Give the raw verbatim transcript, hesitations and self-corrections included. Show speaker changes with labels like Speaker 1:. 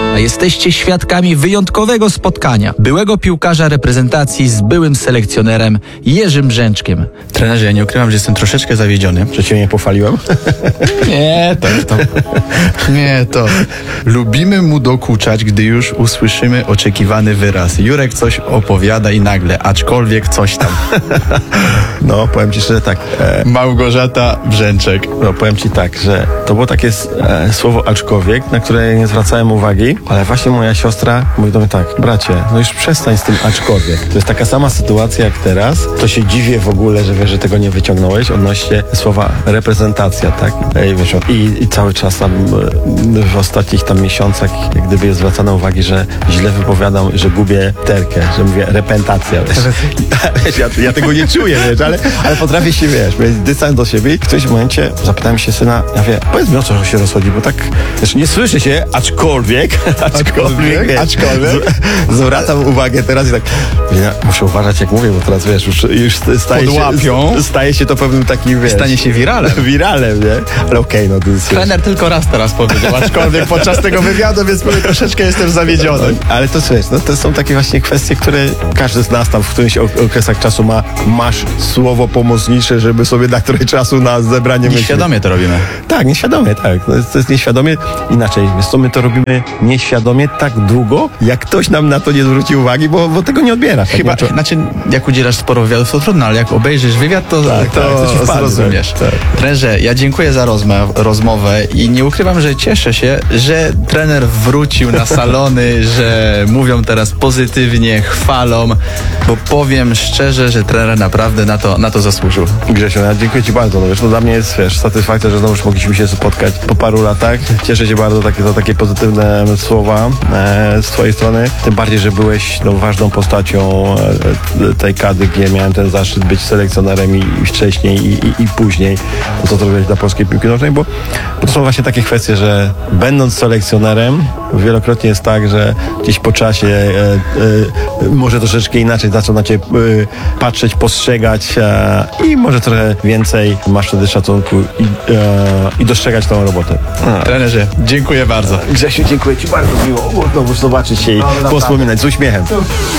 Speaker 1: A jesteście świadkami wyjątkowego spotkania byłego piłkarza reprezentacji z byłym selekcjonerem Jerzym Brzęczkiem.
Speaker 2: Trenerze, ja nie ukrywam, że jestem troszeczkę zawiedziony.
Speaker 3: Że cię nie pochwaliłem?
Speaker 2: Nie, to, to. Nie, to. Lubimy mu dokuczać, gdy już usłyszymy oczekiwany wyraz. Jurek coś opowiada i nagle, aczkolwiek coś tam.
Speaker 3: No, powiem ci szczerze tak. E,
Speaker 2: Małgorzata Brzęczek.
Speaker 3: no, powiem ci tak, że to było takie e, słowo aczkolwiek, na które nie zwracałem uwagi, ale właśnie moja siostra mówi do mnie tak: bracie, no już przestań z tym aczkolwiek. To jest taka sama sytuacja jak teraz. To się dziwię w ogóle, że wiesz, że tego nie wyciągnąłeś odnośnie słowa reprezentacja, tak? I, wiesz, i, i cały czas tam e, w ostatnich tam miesiącach jak gdyby jest zwracano uwagi, że źle wypowiadam, że gubię terkę, że mówię repentacja. Wiesz. Wiesz, ja, ja tego nie czuję, wiesz, ale, ale potrafię się, wiesz, mieć dystans do siebie i w którymś momencie zapytałem się syna, ja wie, powiedz mi, o co się rozchodzi, bo tak, wiesz, nie słyszy się, aczkolwiek, aczkolwiek, aczkolwiek, z, zwracam uwagę teraz i tak, ja muszę uważać jak mówię, bo teraz, wiesz, już, już staje
Speaker 2: Podłapią.
Speaker 3: się, staje się to pewnym takim, wiesz,
Speaker 2: Stanie się wiralem.
Speaker 3: wiralem, nie? Ale okej, okay, no to jest,
Speaker 2: Trener tylko raz teraz powiedział, aczkolwiek podczas tego wywiadu, więc powiem, troszeczkę jestem zawiedziony.
Speaker 3: Ale to wiesz, no to są takie właśnie kwestie, które każdy z nas tam w którymś okresach czasu ma, masz słowo pomocnicze, żeby sobie dać trochę czasu na zebranie myśli.
Speaker 2: Nieświadomie to robimy.
Speaker 3: Tak, nieświadomie, tak. To jest, to jest nieświadomie. Inaczej, wiesz co, my to robimy nieświadomie tak długo, jak ktoś nam na to nie zwróci uwagi, bo, bo tego nie odbiera. Tak?
Speaker 2: Chyba, znaczy, jak udzielasz sporo wywiadów, to trudno, ale jak obejrzysz wywiad, to,
Speaker 3: Tak,
Speaker 2: to,
Speaker 3: tak, to ci wpadnie,
Speaker 2: zrozumiesz.
Speaker 3: tak, tak.
Speaker 2: Trenerze, ja dziękuję za rozmę, rozmowę i nie ukrywam, że cieszę się, że trener wrócił na salony, że mówią teraz pozytywnie, chwalą, bo powiem szczerze, że trener naprawdę na to, na to zasłużył.
Speaker 3: Grzesiu, ja dziękuję ci bardzo. No wiesz, to dla mnie jest, wiesz, satysfakcja, że znowu już mogliśmy się spotkać po paru latach. Cieszę się bardzo takie, za takie pozytywne słowa e, z twojej strony. Tym bardziej, że byłeś no, ważną postacią e, tej kadry, gdzie miałem ten zaszczyt być selekcjonerem i, i wcześniej i, i, i później. To co zrobiłeś dla polskiej piłki nożnej, bo, bo to są właśnie takie kwestie, że będąc selekcjonerem wielokrotnie jest tak, że gdzieś po czasie e, e, może troszeczkę inaczej zaczął na ciebie e, patrzeć, postrzegać e, i może trochę więcej masz wtedy szacunku i, e, i dostrzegać tą robotę. A.
Speaker 2: Trenerze, dziękuję bardzo.
Speaker 3: Grzesiu, dziękuję ci bardzo, miło. Znowu zobaczyć się i wspominać z uśmiechem.